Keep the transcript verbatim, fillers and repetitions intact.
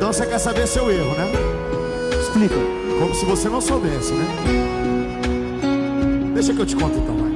Então você quer saber seu erro, né? Explica. Como se você não soubesse, né? Deixa que eu te conto então, vai.